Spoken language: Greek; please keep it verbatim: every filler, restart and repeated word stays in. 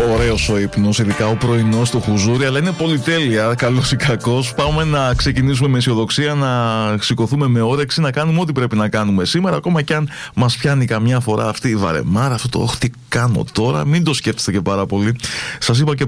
Ωραίος ο ύπνος, ειδικά ο πρωινός στο χουζούρι, αλλά είναι πολυτέλεια, καλός ή κακός. Πάμε να ξεκινήσουμε με αισιοδοξία, να σηκωθούμε με όρεξη, να κάνουμε ό,τι πρέπει να κάνουμε σήμερα, ακόμα κι αν μας πιάνει καμιά φορά αυτή η βαρεμάρα, αυτό το «όχι, τι κάνω τώρα», μην το σκέφτεστε και πάρα πολύ. Σας είπα και